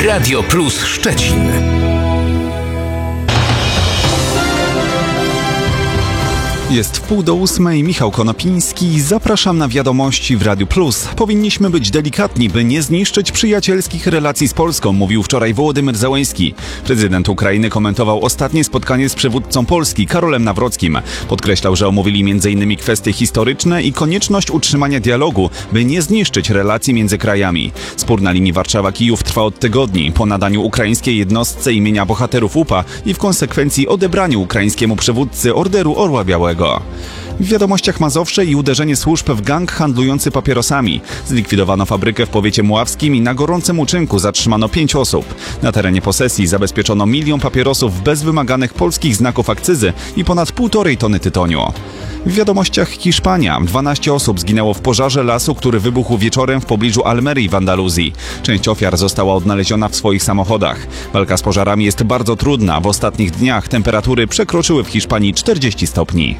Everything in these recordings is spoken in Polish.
Radio Plus Szczecin. Jest 7:30, Michał Konopiński. Zapraszam na wiadomości w Radiu Plus. Powinniśmy być delikatni, by nie zniszczyć przyjacielskich relacji z Polską, mówił wczoraj Wołodymyr Zełenski. Prezydent Ukrainy komentował ostatnie spotkanie z przywódcą Polski, Karolem Nawrockim. Podkreślał, że omówili m.in. kwestie historyczne i konieczność utrzymania dialogu, by nie zniszczyć relacji między krajami. Spór na linii Warszawa-Kijów trwa od tygodni. Po nadaniu ukraińskiej jednostce imienia bohaterów UPA i w konsekwencji odebraniu ukraińskiemu przywódcy Orderu Orła Białego. W wiadomościach Mazowsze i uderzenie służb w gang handlujący papierosami. Zlikwidowano fabrykę w powiecie mławskim i na gorącym uczynku zatrzymano 5 osób. Na terenie posesji zabezpieczono 1 000 000 papierosów bez wymaganych polskich znaków akcyzy i ponad 1,5 tony tytoniu. W wiadomościach Hiszpania. 12 osób zginęło w pożarze lasu, który wybuchł wieczorem w pobliżu Almerii w Andaluzji. Część ofiar została odnaleziona w swoich samochodach. Walka z pożarami jest bardzo trudna. W ostatnich dniach temperatury przekroczyły w Hiszpanii 40 stopni.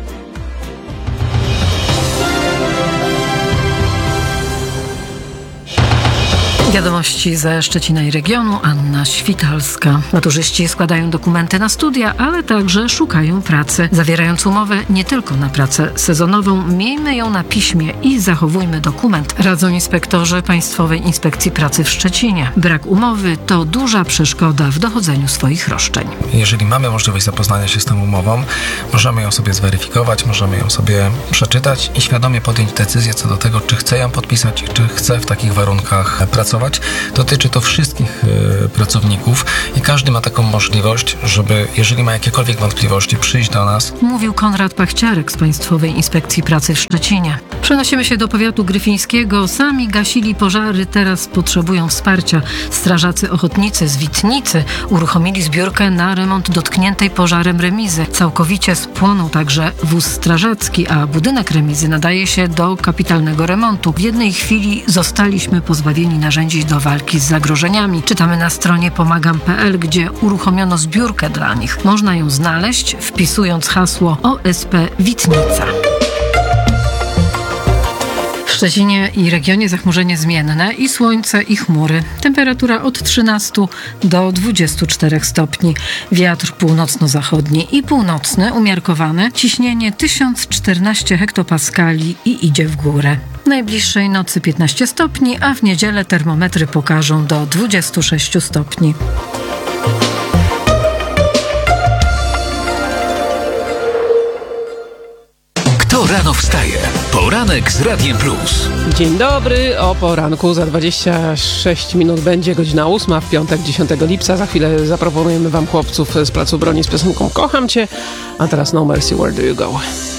Wiadomości ze Szczecina i regionu. Anna Świtalska. Maturzyści składają dokumenty na studia, ale także szukają pracy. Zawierając umowę nie tylko na pracę sezonową, miejmy ją na piśmie i zachowujmy dokument, radzą inspektorzy Państwowej Inspekcji Pracy w Szczecinie. Brak umowy to duża przeszkoda w dochodzeniu swoich roszczeń. Jeżeli mamy możliwość zapoznania się z tą umową, możemy ją sobie zweryfikować, możemy ją sobie przeczytać i świadomie podjąć decyzję co do tego, czy chcę ją podpisać, czy chcę w takich warunkach pracować. Dotyczy to wszystkich pracowników i każdy ma taką możliwość, żeby, jeżeli ma jakiekolwiek wątpliwości, przyjść do nas. Mówił Konrad Pachciarek z Państwowej Inspekcji Pracy w Szczecinie. Przenosimy się do powiatu gryfińskiego. Sami gasili pożary, teraz potrzebują wsparcia. Strażacy ochotnicy z Witnicy uruchomili zbiórkę na remont dotkniętej pożarem remizy. Całkowicie spłonął także wóz strażacki, a budynek remizy nadaje się do kapitalnego remontu. W jednej chwili zostaliśmy pozbawieni narzędzi do walki z zagrożeniami. Czytamy na stronie pomagam.pl, gdzie uruchomiono zbiórkę dla nich. Można ją znaleźć, wpisując hasło OSP Witnica. W Szczecinie i regionie zachmurzenie zmienne i słońce i chmury. Temperatura od 13 do 24 stopni. Wiatr północno-zachodni i północny umiarkowany. Ciśnienie 1014 hektopaskali i idzie w górę. Najbliższej nocy 15 stopni, a w niedzielę termometry pokażą do 26 stopni. Kto rano wstaje? Poranek z Radiem Plus. Dzień dobry, o poranku za 26 minut będzie godzina 8 w piątek 10 lipca. Za chwilę zaproponujemy wam chłopców z Placu Broni z piosenką Kocham Cię, a teraz No Mercy, Where Do You Go?